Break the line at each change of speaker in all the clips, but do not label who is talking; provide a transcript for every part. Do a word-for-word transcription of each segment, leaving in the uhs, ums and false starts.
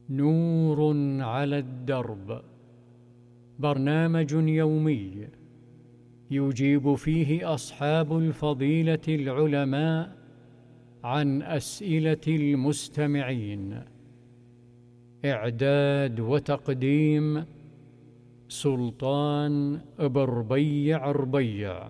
نور على الدرب، برنامج يومي يجيب فيه أصحاب الفضيلة العلماء عن أسئلة المستمعين. إعداد وتقديم سلطان بربيع ربيع.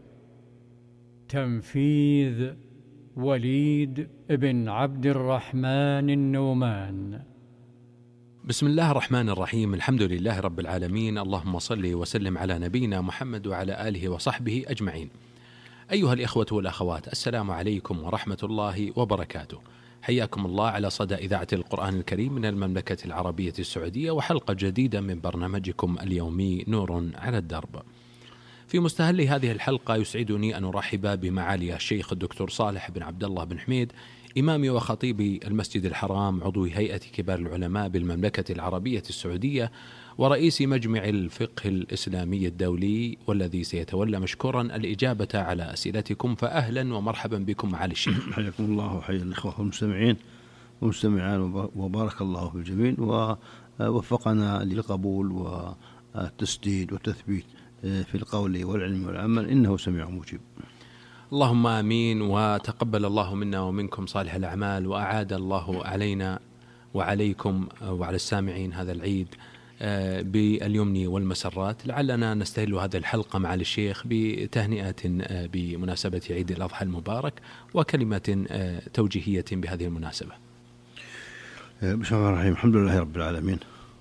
تنفيذ وليد بن عبد الرحمن النومان.
بسم الله الرحمن الرحيم. الحمد لله رب العالمين، اللهم صل وسلم على نبينا محمد وعلى آله وصحبه أجمعين. أيها الإخوة والأخوات، السلام عليكم ورحمة الله وبركاته. حياكم الله على صدى إذاعة القرآن الكريم من المملكة العربية السعودية، وحلقة جديدة من برنامجكم اليومي نور على الدرب. في مستهل هذه الحلقة يسعدني أن أرحب بمعالي الشيخ الدكتور صالح بن عبد الله بن حميد، إمام وخطيب المسجد الحرام، عضو هيئة كبار العلماء بالمملكة العربية السعودية، ورئيس مجمع الفقه الإسلامي الدولي، والذي سيتولى مشكورا الإجابة على أسئلتكم. فأهلا ومرحبا بكم معالي الشيخ.
حياكم الله وحيا الإخوة المستمعين والمستمعان، وبارك الله في الجميع ووفقنا للقبول والتسديد والتثبيت في القول والعلم والعمل، إنه سميع مجيب.
اللهم آمين. وتقبل الله منا ومنكم صالح الأعمال، وأعاد الله علينا وعليكم وعلى السامعين هذا العيد باليمن والمسرات. لعلنا نستهل هذه الحلقة مع الشيخ بتهنئة بمناسبة عيد الأضحى المبارك، وكلمة توجيهية بهذه المناسبة.
بسم الله الرحمن الرحيم. الحمد لله رب العالمين،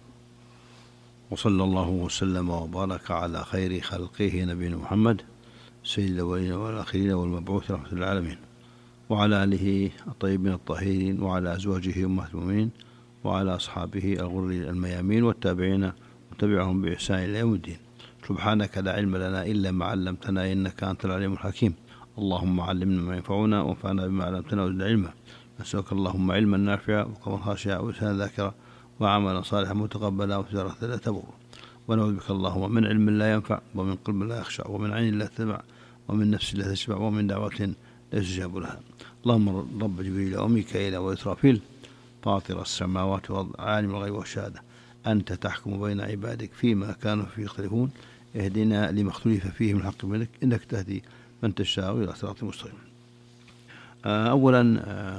وصلى الله وسلم وبارك على خير خلقه نبينا محمد سيد الأولين والآخرين والمبعوث رحمة للعالمين، وعلى آله الطيبين الطاهرين، وعلى أزواجه أمهات المؤمنين، وعلى أصحابه الغر الميامين، والتابعين وتبعهم بإحسان إلى يوم الدين. سبحانك لا علم لنا إلا ما علمتنا، إنك أنت العليم الحكيم. اللهم علمنا ما ينفعنا وانفعنا بما علمتنا وزدنا علما. نسألك اللهم علما نافعا وقلبا خاشعا ولسانا ذاكرا وعملا صالحا متقبلا وتجارة لا تبور. ونعوذ بك اللهم من علم لا ينفع، ومن قلب لا يخشع، ومن عين لا تدمع، ومن نفس لا تشبع، ومن دعوة لا يستجاب لها. اللهم رب جبريل وميكائيل وإسرافيل، فاطر السماوات والأرض، عالم الغيب والشهادة، أنت تحكم بين عبادك فيما كانوا فيه يختلفون، اهدنا لما اختلف فيه من الحق منك، إنك تهدي من تشاء إلى صراط مستقيم. أولا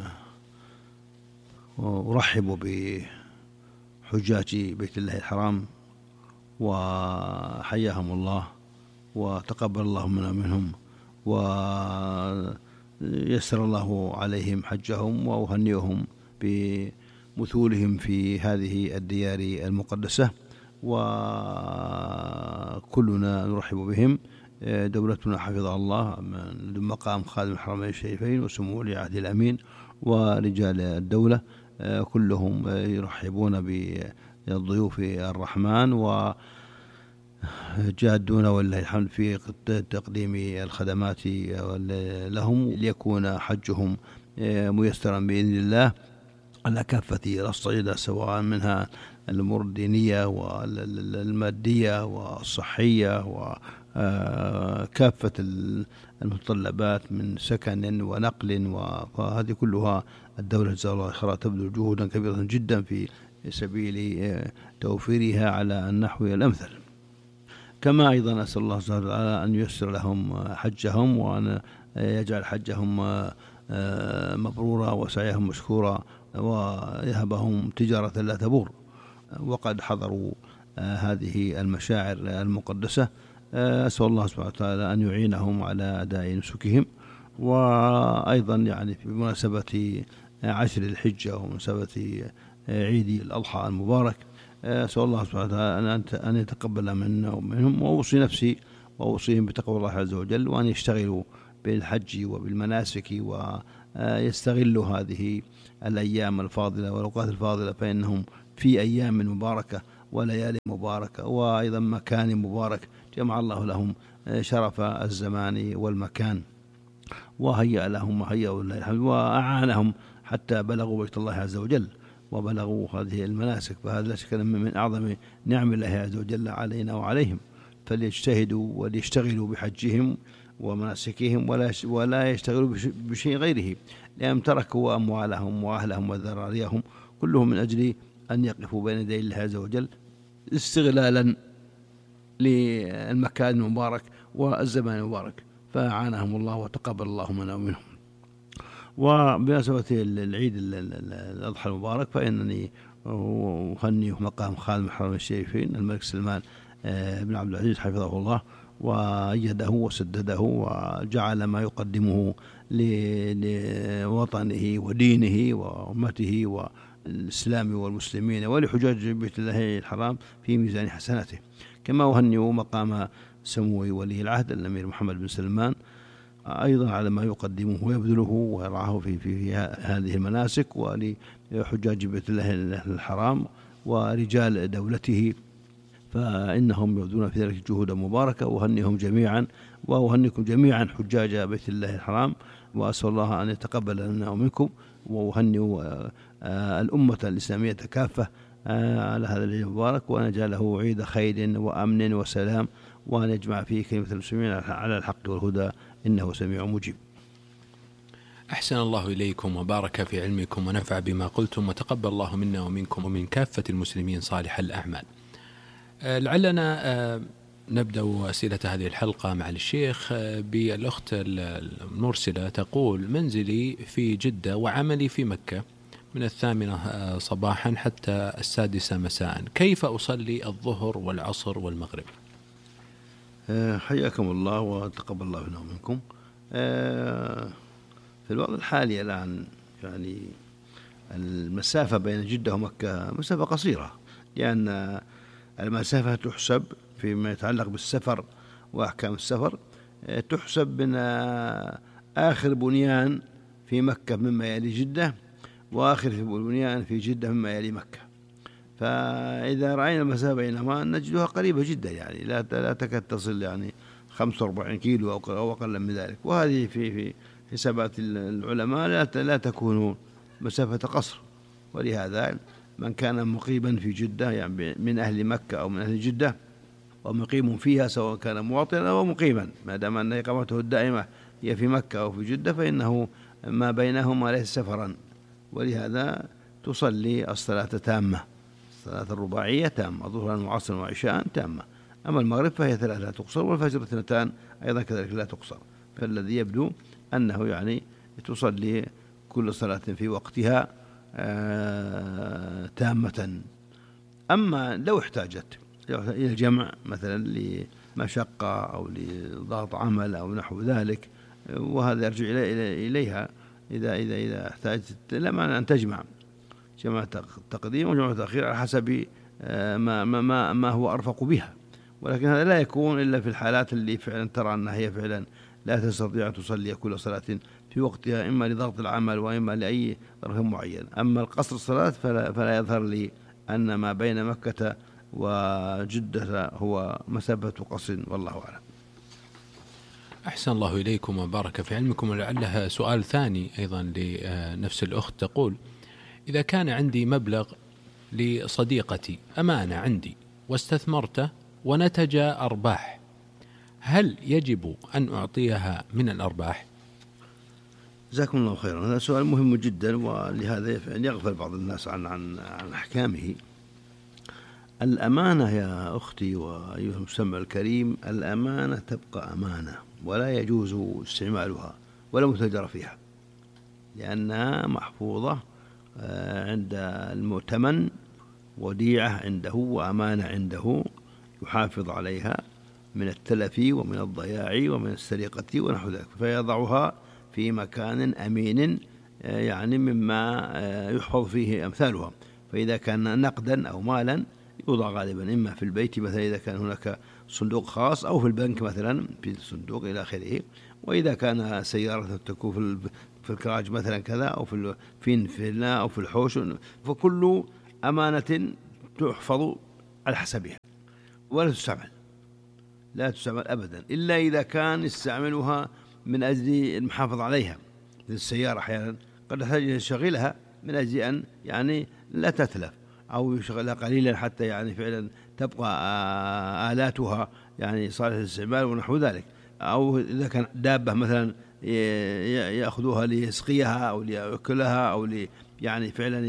أرحب بحجاج بيت الله الحرام، وحياهم الله وتقبل الله منا منهم، ويسر الله عليهم حجهم، وأهنئهم بمثولهم في هذه الديار المقدسة، وكلنا نرحب بهم. دولتنا حفظها الله من مقام خادم الحرمين الشريفين وسمو ولي العهد الأمين ورجال الدولة كلهم يرحبون بالضيوف الرحمن، وجادون والله الحمد في تقديم الخدمات لهم، ليكون حجهم ميسرا بإذن الله على كافة الأصعدة، سواء منها الأمور الدينية والمادية والصحية وكافة المتطلبات من سكن ونقل، وهذه كلها الدولة جزاها الله خيرا تبذل جهودا كبيرة جدا في سبيل توفيرها على النحو الأمثل. كما أيضا أسأل الله سبحانه وتعالى أن ييسر لهم حجهم، وأن يجعل حجهم مبرورا وسعيهم مشكورا، ويهبهم تجارة لا تبور. وقد حضروا هذه المشاعر المقدسة، أسأل الله سبحانه وتعالى أن يعينهم على أداء نسكهم. وأيضا يعني في مناسبة عشر الحجة ومناسبة عيد الأضحى المبارك، أسأل الله سبحانه وتعالى أن يتقبل منا ومنهم، وأوصي نفسي وأوصيهم بتقوى الله عز وجل، وأن يشتغلوا بالحج وبالمناسك، ويستغلوا هذه الأيام الفاضلة والأوقات الفاضلة، فإنهم في أيام مباركة وليالي مباركة، وأيضا مكان مبارك جمع الله لهم شرف الزمان والمكان، وهيأ لهم وهيأوا لله الحمد، وأعانهم حتى بلغوا بيت الله عز وجل وبلغوا هذه المناسك. فهذا لا شك من أعظم نعم الله عز وجل علينا وعليهم، فليجتهدوا وليشتغلوا بحجهم ومناسكهم ولا ولا يشتغلوا بشيء غيرهم، لأنهم تركوا أموالهم وأهلهم وذراريهم كلهم من أجل أن يقفوا بين يدي الله عز وجل استغلالا للمكان المبارك والزمان المبارك، فأعانهم الله وتقبل الله منا ومنهم. وبمناسبة العيد الأضحى المبارك فإنني أهني مقام خادم الحرمين الشريفين الملك سلمان بن عبد العزيز حفظه الله وأيده وسدده وجعل ما يقدمه لوطنه ودينه وأمته والإسلام والمسلمين ولحجاج بيت الله الحرام في ميزان حسناته. كما أهنئ مقام سمو ولي العهد الأمير محمد بن سلمان أيضا على ما يقدمه ويبذله ويرعاه في, في, في هذه المناسك ولحجاج بيت الله الحرام ورجال دولته، فإنهم يبذلون في ذلك جهودا مباركة. وأهنئهم جميعا وأهنئكم جميعا حجاج بيت الله الحرام، وأسأل الله أن يتقبل لنا ومنكم، وأهنئ الأمة الإسلامية كافة على هذا العيد المبارك، وأن يجعله عيد خير وأمن وسلام، وأن يجمع فيه كلمة المسلمين على الحق والهدى، إنه سميع مجيب.
أحسن الله إليكم وبارك في علمكم ونفع بما قلتم، وتقبل الله منا ومنكم ومن كافة المسلمين صالح الأعمال. لعلنا نبدأ أسئلة هذه الحلقة مع الشيخ بالأخت المرسلة تقول: منزلي في جدة وعملي في مكة من الثامنة صباحا حتى السادسة مساء، كيف أصلي الظهر والعصر والمغرب؟
حياكم الله وتقبل الله منا ومنكم. في الوضع الحالي الآن يعني المسافة بين جدة ومكة مسافة قصيرة، لأن المسافة تحسب فيما يتعلق بالسفر وأحكام السفر، تحسب من آخر بنيان في مكة مما يلي جدة، وآخر بنيان في جدة مما يلي مكة. فإذا رأينا المسافة بينهما نجدها قريبة جدا، يعني لا لا تكاد تصل يعني خمسة وأربعين كيلو أو أقل من ذلك، وهذه في في حسابات العلماء لا لا تكون مسافة قصر. ولهذا من كان مقيما في جدة يعني من أهل مكة أو من أهل جدة ومقيم فيها، سواء كان مواطنا أو مقيما، ما دام أن إقامته الدائمة هي في مكة أو في جدة، فإنه ما بينهما ليس سفرا، ولهذا تصلي الصلاة تامة، الصلاة الرباعية تامة، ظهرا وعصرا وعشاء تامة. أما المغرب فهي ثلاثة لا تقصر، والفجر اثنتان أيضا كذلك لا تقصر. فالذي يبدو أنه يعني تصلي كل صلاة في وقتها آه تامة. أما لو احتاجت إلى الجمع مثلا لمشقة أو لضغط عمل أو نحو ذلك، وهذا يرجع إليها إذا إذا إذا احتاجت، لا معنى أن تجمع جمع تقديم وجمع تأخير على حسب ما ما ما هو أرفق بها، ولكن هذا لا يكون إلا في الحالات اللي فعلا ترى أنها هي فعلا لا تستطيع أن تصلي كل صلاة في وقتها، إما لضغط العمل وإما لأي ظرف معين. أما القصر الصلاة فلا, فلا يظهر لي أن ما بين مكة وجدة هو مسافة قصر، والله أعلم.
أحسن الله إليكم وبارك في علمكم. ولعلها سؤال ثاني أيضا لنفس الأخت تقول: إذا كان عندي مبلغ لصديقتي أمانة عندي واستثمرته ونتج أرباح، هل يجب أن أعطيها من الأرباح؟
جزاكم الله خيرا. هذا سؤال مهم جدا، ولهذا يغفل بعض الناس عن عن عن أحكامه. الأمانة يا أختي وأيها المستمع الكريم، الأمانة تبقى أمانة ولا يجوز استعمالها ولا متجر فيها، لأنها محفوظة عند المؤتمن، وديعة عنده وأمانة عنده يحافظ عليها من التلف ومن الضياع ومن السرقة ونحو ذلك، فيضعها في مكان أمين يعني مما يحفظ فيه أمثالها. فإذا كان نقدا أو مالا يوضع غالبا إما في البيت مثلا إذا كان هناك صندوق خاص، أو في البنك مثلا في الصندوق إلى آخره. وإذا كان سيارة تكون في الكراج مثلا كذا، أو في الفيلا أو في الحوش، فكل أمانة تحفظ على حسبها ولا تستعمل، لا تستعمل أبدا، إلا إذا كان يستعملها من أجل المحافظة عليها. السيارة أحيانا قد يحتاج يشغلها من أجل أن يعني لا تتلف، أو يشغلها قليلا حتى يعني فعلا تبقى آلاتها يعني صالحة للاستعمال ونحو ذلك. أو إذا كان دابة مثلا يأخذوها ليسقيها أو ليأكلها أو لي يعني فعلا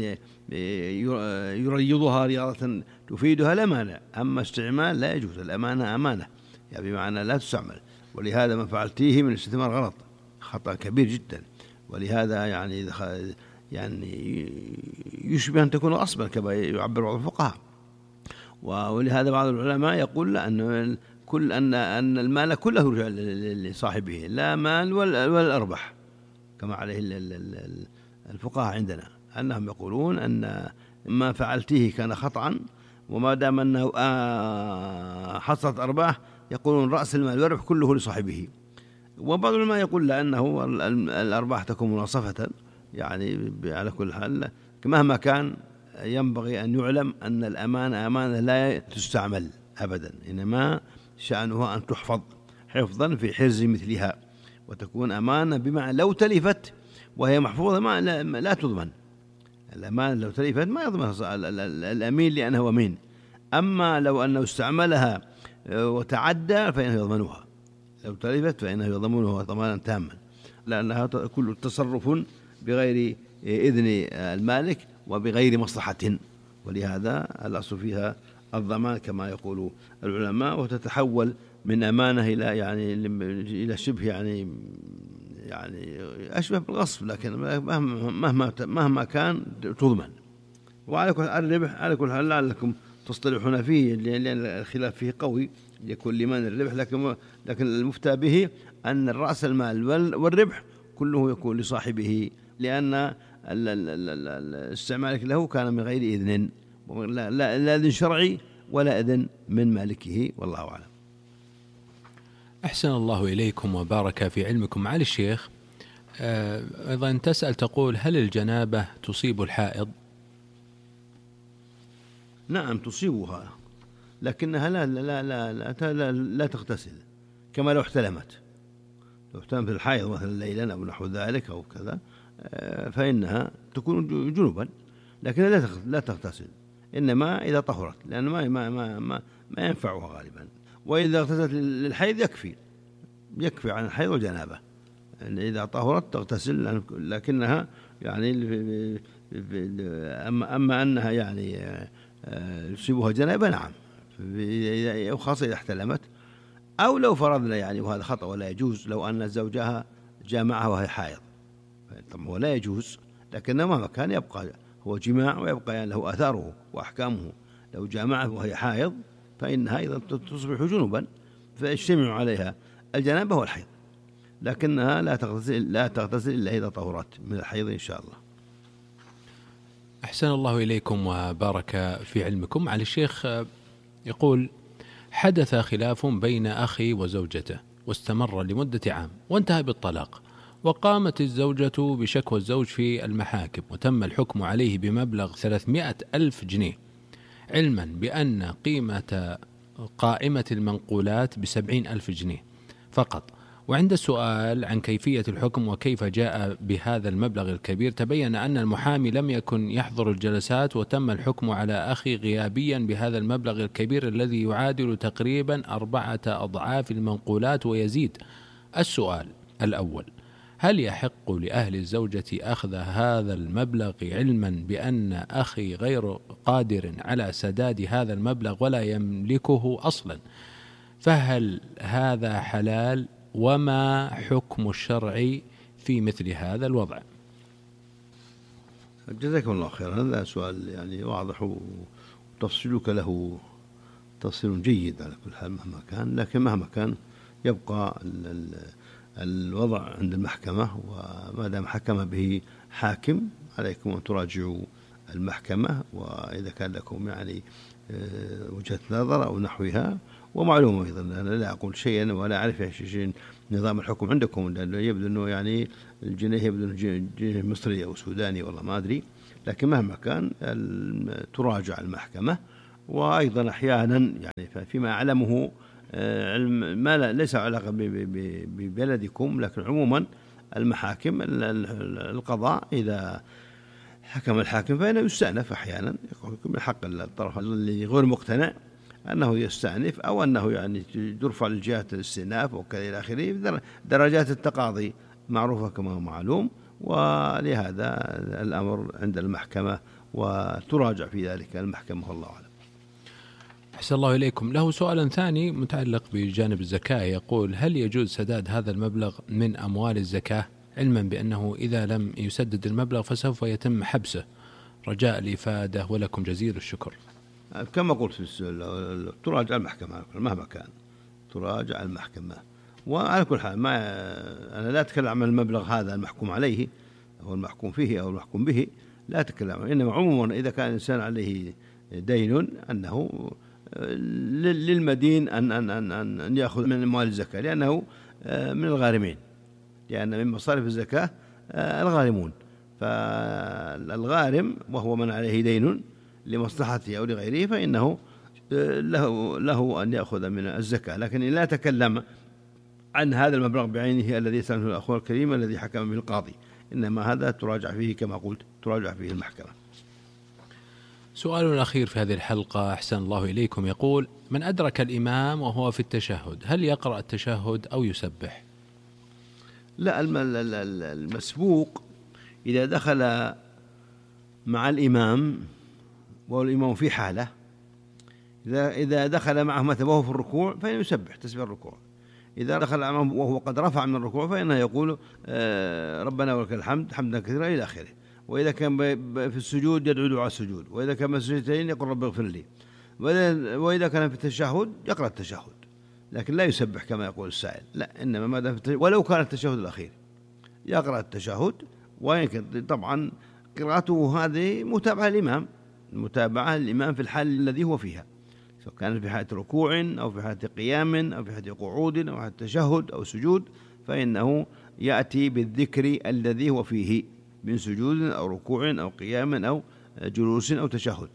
يريضها رياضة تفيدها لا مانع. أما استعمال لا يجوز، الأمانة أمانة يعني بمعنى لا تستعمل. ولهذا ما فعلتيه من الاستثمار غلط، خطأ كبير جدا. ولهذا يعني يعني يشبه أن تكون غصبا كما يعبر بعض الفقهاء. ولهذا بعض العلماء يقول لا، أن كل أن أن المال كله يرجع لصاحبه، لا مال ولا أرباح، كما عليه الفقهاء عندنا، أنهم يقولون أن ما فعلته كان خطأ، وما دام أنه حصلت أرباح يقولون رأس المال والربح كله لصاحبه. وبعض العلماء يقول لأنه الأرباح تكون مناصفة، يعني على كل حال مهما كان ينبغي أن يعلم أن الأمانة أمانة لا تستعمل أبدا، إنما شأنها أن تحفظ حفظا في حرز مثلها، وتكون أمانة بمعنى لو تلفت وهي محفوظة ما لا, لا تضمن. الأمانة لو تلفت ما يضمن الأمين لأنه أمين. أما لو أنه استعملها وتعدى فإنه يضمنها، لو تلفت فإنه يضمنها ضمانا تاما، لأنها كل تصرف بغير إذن المالك وبغير مصلحة، ولهذا الأصل فيها الضمان كما يقول العلماء، وتتحول من أمانة إلى يعني إلى شبه يعني يعني أشبه بالغصب، لكن مهما مهما كان تضمن. وعلى كل الربح على كل حال لعلكم تصطلحون فيه، لأن الخلاف فيه قوي يكون لمن الربح، لكن لكن المفتى به أن رأس المال والربح كله يكون لصاحبه، لأن استعمالك له كان من غير إذن، لا, لا, لا إذن شرعي ولا إذن من مالكه، والله أعلم.
أحسن الله إليكم وبارك في علمكم. معالي الشيخ، أيضا تسأل تقول: هل الجنابة تصيب الحائض؟
نعم تصيبها، لكنها لا لا لا لا, لا, لا تغتسل كما لو احتلمت. لو احتلمت الحائض مثلا ليلا أو نحو ذلك أو كذا فإنها تكون جنوبا، لكنها لا لا تغتسل، إنما إذا طهرت، لأن ما ما ما ما, ما ينفعها غالبا. وإذا اغتسلت للحيض يكفي يكفي عن الحيض والجنابة، إذا طهرت تغتسل، لكنها يعني أما أما أنها يعني يصيبها جنابة نعم، وخاصة إذا احتلمت، أو لو فرضنا يعني وهذا خطأ ولا يجوز، لو أن زوجها جامعها وهي حائض، طبعا هو لا يجوز، لكن مهما كان يبقى هو جماع ويبقى يعني له آثاره وأحكامه. لو جامعها وهي حائض فإنها أيضا تصبح جنوبا، فيجتمع عليها الجنابة والحيض، لكنها لا تغتسل لا تغتسل إلا إذا طهرت من الحيض إن شاء الله.
أحسن الله إليكم وبارك في علمكم. على الشيخ يقول: حدث خلاف بين أخي وزوجته واستمر لمدة عام وانتهى بالطلاق، وقامت الزوجة بشكوى الزوج في المحاكم، وتم الحكم عليه بمبلغ ثلاثمائة ألف جنيه، علما بأن قيمة قائمة المنقولات بسبعين ألف جنيه فقط. وعند السؤال عن كيفية الحكم وكيف جاء بهذا المبلغ الكبير، تبين أن المحامي لم يكن يحضر الجلسات، وتم الحكم على أخي غيابيا بهذا المبلغ الكبير الذي يعادل تقريبا أربعة أضعاف المنقولات ويزيد. السؤال الأول: هل يحق لأهل الزوجة أخذ هذا المبلغ علما بأن أخي غير قادر على سداد هذا المبلغ ولا يملكه أصلا؟ فهل هذا حلال؟ وما حكم الشرع في مثل هذا الوضع؟
جزاكم الله خيرا. هذا سؤال يعني واضح وتفصيلك له تفصيل جيد على كل حال مهما كان، لكن مهما كان يبقى ال ال الوضع عند المحكمة، وما دام حكم به حاكم عليكم أن تراجعوا المحكمة، وإذا كان لكم يعني وجهة نظر أو نحوها. ومعلومة أيضا أنا لا أقول شيئا ولا أعرف شيء نظام الحكم عندكم، لأنه يبدو أنه يعني الجنيه يبدو جنيه مصري أو سوداني والله ما أدري، لكن مهما كان تراجع المحكمة. وأيضا أحيانا يعني فيما أعلمه علم ما ليس علاقة ببلدكم، لكن عموما المحاكم القضاء إذا حكم الحاكم فإنه يستأنف أحيانا، يكون من حق الطرف اللي غير مقتنع أنه يستأنف، أو أنه يعني يرفع لجهات الاستئناف وكذا إلى آخره. درجات التقاضي معروفة كما هو معلوم، ولهذا الأمر عند المحكمة وتراجع في ذلك المحكمة والله أعلم.
أحسن الله إليكم. له سؤال ثاني متعلق بجانب الزكاة، يقول: هل يجوز سداد هذا المبلغ من أموال الزكاة، علما بأنه إذا لم يسدد المبلغ فسوف يتم حبسه، رجاء الإفادة ولكم جزيل الشكر.
كما قلت في السؤال تراجع المحكمة مهما كان، تراجع المحكمة. وعلى كل حال ما أنا لا أتكلم عن المبلغ هذا المحكوم عليه أو المحكوم فيه أو المحكوم به، لا أتكلم، إنما عموما إذا كان الإنسان عليه دين أنه للمدين أن أن أن أن يأخذ من أموال الزكاة، لأنه من الغارمين، لأن من مصارف الزكاة الغارمون. فالغارم وهو من عليه دين لمصلحته أو لغيره فإنه له له أن يأخذ من الزكاة، لكن لا تكلم عن هذا المبلغ بعينه الذي سأله الأخ الكريم الذي حكم به القاضي، إنما هذا تراجع فيه كما قلت، تراجع فيه المحكمة.
سؤال الأخير في هذه الحلقة أحسن الله إليكم، يقول: من أدرك الإمام وهو في التشهد هل يقرأ التشهد أو يسبح؟
لا، المسبوق إذا دخل مع الإمام والإمام في حالة، إذا إذا دخل معه مثلا وهو في الركوع فإنه يسبح تسبيح الركوع، إذا دخل معه وهو قد رفع من الركوع فإنه يقول ربنا ولك الحمد حمدا كثيرا إلى آخره. وإذا كان في السجود يدعو دعاء السجود، وإذا كان مسجدتين يقول رب اغفر لي، وإذا كان في التشهد يقرأ التشهد، لكن لا يسبح كما يقول السائل، لا، إنما ما دام في التشهد ولو كان التشهد الأخير يقرأ التشهد. ويمكن طبعا قراءته هذه متابعة الإمام، متابعة الإمام في الحال الذي هو فيها، سواء كان في حالة ركوع أو في حالة قيام أو في حالة قعود أو حالة تشهد أو سجود، فإنه يأتي بالذكر الذي هو فيه من سجود أو ركوع أو قيام أو جلوس أو تشهد،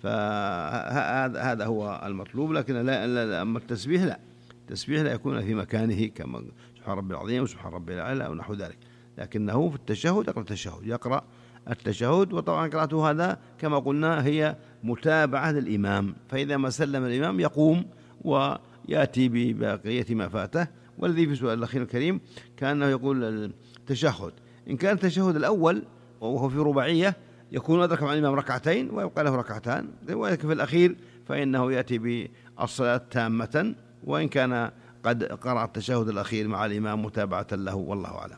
فهذا هو المطلوب. لكن لا, لا أما التسبيح لا، التسبيح لا يكون في مكانه كما سبحان ربي العظيم وسبحان ربي الأعلى أو نحو ذلك، لكنه في التشهد يقرأ التشهد، يقرأ التشهد. وطبعا قراءته هذا كما قلنا هي متابعة للإمام، فإذا ما سلم الإمام يقوم ويأتي ببقية ما فاته. والذي في سؤال الأخير الكريم كأنه يقول التشهد، إن كان التشهد الأول وهو في رباعية يكون أدرك مع الإمام ركعتين ويبقى له ركعتان، ولكن في الأخير فإنه يأتي بالصلاة تامة، وإن كان قد قرأ التشهد الأخير مع الإمام متابعة له، والله أعلم.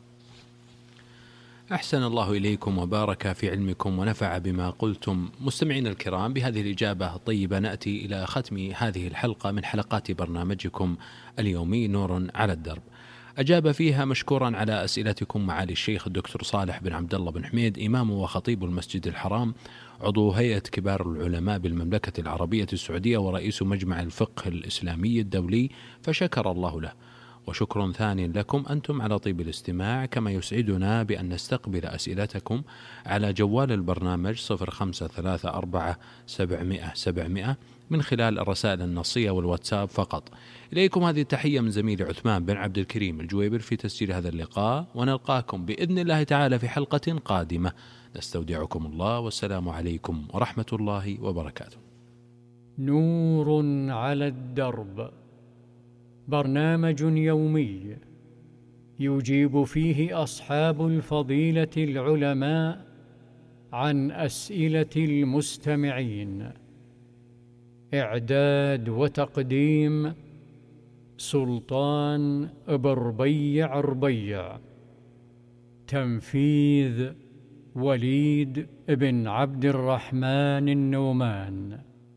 أحسن الله إليكم وبارك في علمكم ونفع بما قلتم. مستمعين الكرام، بهذه الإجابة الطيبة نأتي إلى ختم هذه الحلقة من حلقات برنامجكم اليومي نور على الدرب. أجاب فيها مشكورا على أسئلتكم معالي الشيخ الدكتور صالح بن عبد الله بن حميد، إمام وخطيب المسجد الحرام، عضو هيئة كبار العلماء بالمملكة العربية السعودية ورئيس مجمع الفقه الإسلامي الدولي، فشكر الله له. وشكر ثاني لكم أنتم على طيب الاستماع، كما يسعدنا بأن نستقبل أسئلتكم على جوال البرنامج صفر خمسة ثلاثة أربعة سبعمائة سبعمائة من خلال الرسائل النصية والواتساب فقط. إليكم هذه التحية من زميلي عثمان بن عبد الكريم الجويبر في تسجيل هذا اللقاء، ونلقاكم بإذن الله تعالى في حلقة قادمة. نستودعكم الله، والسلام عليكم ورحمة الله وبركاته.
نور على الدرب، برنامج يومي يجيب فيه أصحاب الفضيلة العلماء عن أسئلة المستمعين. إعداد وتقديم سلطان بربيع ربيع. تنفيذ وليد بن عبد الرحمن النومان.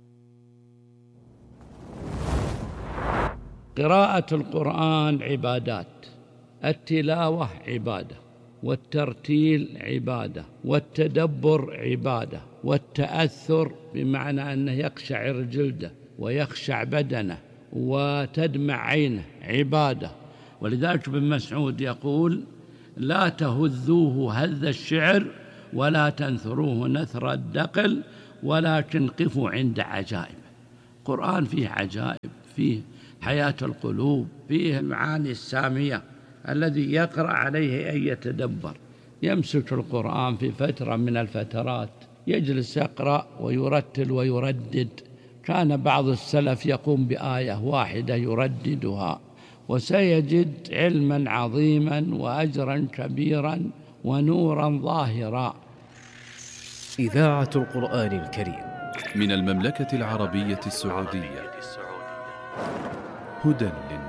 قراءة القرآن عبادات، التلاوة عبادة، والترتيل عبادة، والتدبر عبادة، والتأثر بمعنى أنه يقشعر جلده ويخشع بدنه وتدمع عينه عبادة. ولذلك ابن مسعود يقول: لا تهذوه هذ الشعر ولا تنثروه نثر الدقل ولكن قفوا عند عجائب. القرآن فيه عجائب، فيه حياة القلوب، فيه المعاني السامية. الذي يقرأ عليه أن يتدبر، يمسك القرآن في فترة من الفترات يجلس يقرأ ويرتل ويردد. كان بعض السلف يقوم بآية واحدة يرددها، وسيجد علما عظيما وأجرا كبيرا ونورا ظاهرا.
إذاعة القرآن الكريم
من المملكة العربية السعودية. هدى للناس.